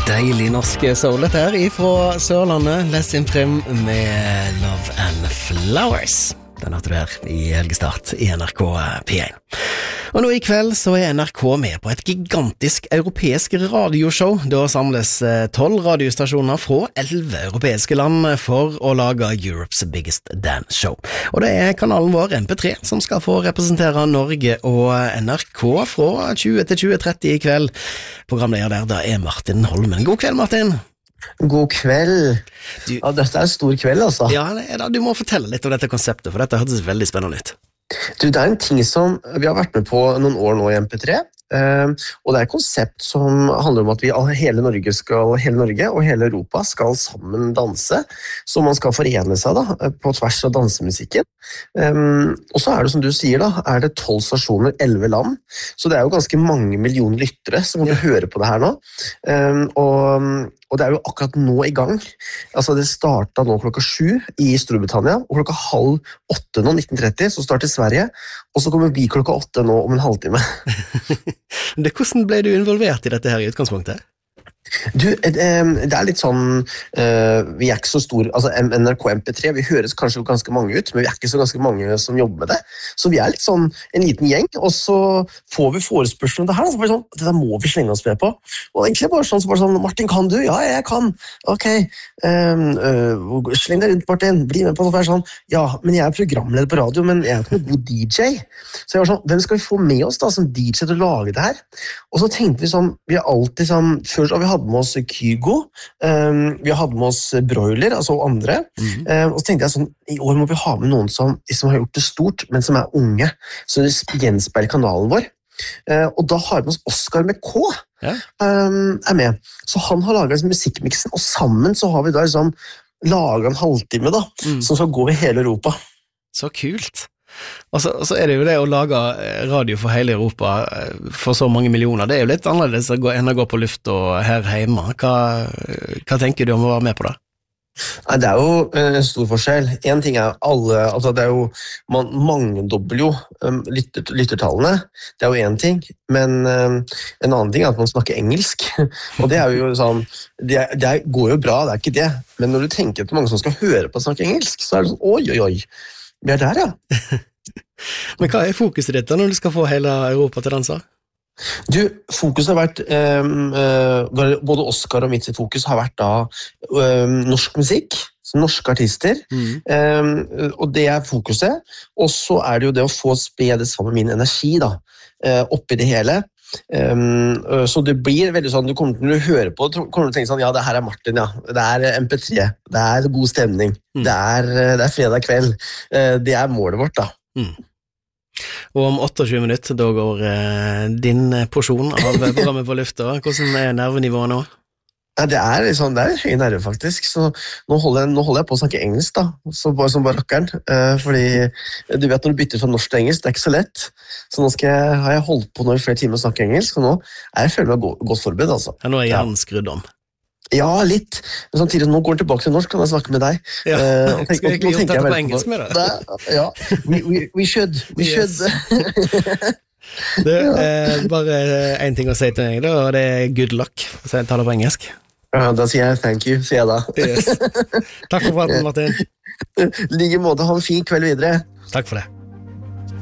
Deilig norsk soul her ifra Sørlandet. Les inn Prim med Love and Flowers. Den hørte du her i helgestart i NRK P1. Og nå i kveld så NRK med på et gigantisk europeisk radioshow. Da samles 12 radiostasjoner fra 11 europeiske land for å lage Europe's Biggest Dance Show. Og det kanalen vår MP3 som skal få representere Norge og NRK fra 20 til 20:30 i kveld. Programleder der da Martin Holmen. God kveld, Martin. God kveld. Ja, dette en stor kveld, altså. Ja, du må fortelle litt om dette konseptet, for dette hørtes veldig spennende ut. Du, det en ting som vi har vært med på noen år nå i MP3, og det et konsept som handler om at hele Norge og hele Europa skal sammen danse, så man skal forene seg da, på tvers av dansemusikken. Og så det som du sier da, det 12 stasjoner, 11 land, så det jo ganske mange millioner lyttere som kan høre på det her nå. Og det jo akkurat nå i gang. Altså det startet nå klokka 7 i Storbritannia, og klokka 7:30 nå, 19:30, så starter Sverige, og så kommer vi klokka 8 nå om en halvtime. Hvordan ble du involvert i dette her i utgangspunktet? Du, det litt sånn, vi ikke så store, altså NRK MP3, vi høres kanskje ganske mange ut, men vi ikke så ganske mange som jobber med det, så vi litt sånn en liten gjeng, og så får vi forespørsel om det her, så bare sånn, det må vi slenge oss med på, og egentlig bare sånn, Martin, kan du? Ja, jeg kan. Ok, sleng deg rundt, Martin, bli med på det, sånn, ja, men jeg programleder på radio, men jeg ikke noen god DJ, så jeg var sånn, hvem skal vi få med oss da, som DJ til å lage det her? Og så tenkte vi sånn, vi alltid sånn, først har vi hadde med oss Kygo, vi hadde med oss Broiler, altså andre, og så tenkte jeg sånn, i år må vi ha med noen som har gjort det stort, men som unge, så det gjenspeiler kanalen vår. Og da har vi med oss Oscar med K, med. Så han har laget musikkmiksen, og sammen så har vi da liksom laget en halvtime da, som skal gå i hele Europa. Så kult! Og så det jo det å lage radio for hele Europa for så mange millioner, det jo litt annerledes enn å gå på luft og her hjemme. Hva tenker du om å være med på det? Nei, det jo en stor forskjell. En ting alle, altså det jo, man mangedobler jo lyttertallene, det jo en ting, men en annen ting at man snakker engelsk, og det jo sånn, det går jo bra, det ikke det, men når du tenker på mange som skal høre på å snakke engelsk, så det sånn, oi, vi der, ja. Men hva fokuset ditt da når du skal få hele Europa til dansa? Du, fokuset har vært, både Oscar og mitt fokus har vært da norsk musikk, norske artister, og det fokuset, og så det jo det å få spre det sammen med min energi da, oppi det hele. Så det blir veldig sånn, du kommer til å høre på, du kommer til å tenke sånn, ja, det her Martin, ja, det MP3, det god stemning, det fredag kveld, det målet vårt da. Og om 28 minutter, da går din porsjon av programmet på lufta. Hvordan nervenivået nå? Ja, det liksom, det høy nerve faktisk, så nå holder jeg på å snakke engelsk da, så bare som barakkeren, fordi du vet når du bytter fra norsk til engelsk, det ikke så lett, så nå har jeg holdt på nå i flere timer å snakke engelsk, og nå jeg føler meg godt forberedt altså. Ja, nå hjernen skrudd om. Ja, litt, men samtidig nå går den tilbake til norsk, kan jeg snakke med deg. Ja, skal jeg ikke gjort dette på engelsk med det? Ja, we should. Det bare en ting å si til meg da, og det good luck, så jeg tar det på engelsk. Ja, da sier jeg thank you, sier jeg da. Yes. Takk for praten, Martin. Like måte, ha en fin kveld videre. Takk for det.